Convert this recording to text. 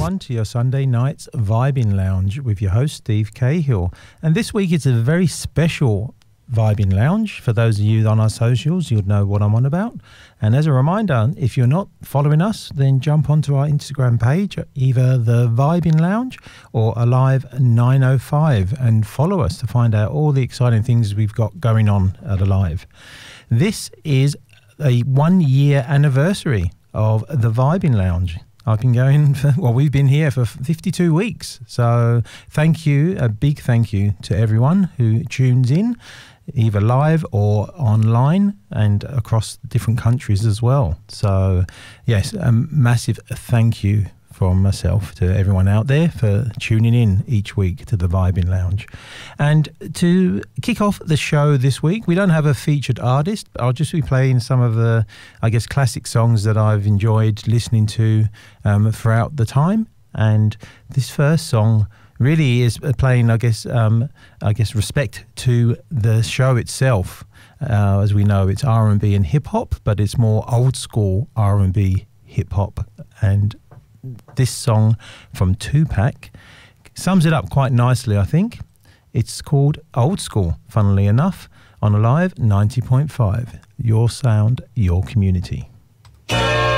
everyone, to your Sunday night's Vibing Lounge with your host, Steve Cahill. And this week it's a very special Vibing Lounge. For those of you on our socials, you'll know what I'm on about. And as a reminder, if you're not following us, then jump onto our Instagram page, either the Vibing Lounge or Alive 905, and follow us to find out all the exciting things we've got going on at Alive. This is a 1 year anniversary of the Vibing Lounge. I've been going for, well, we've been here for 52 weeks. So thank you, a big thank you to everyone who tunes in, either live or online and across different countries as well. So yes, a massive thank you from myself to everyone out there for tuning in each week to the Vibing Lounge. And to kick off the show this week, we don't have a featured artist. I'll just be playing some of the, I guess, classic songs that I've enjoyed listening to throughout the time. And this first song really is playing, I guess, respect to the show itself. As we know, it's R&B and hip hop, but it's more old school R&B hip hop. And this song from Tupac sums it up quite nicely, I think. It's called Old School, funnily enough, on Alive 90.5. Your sound, your community.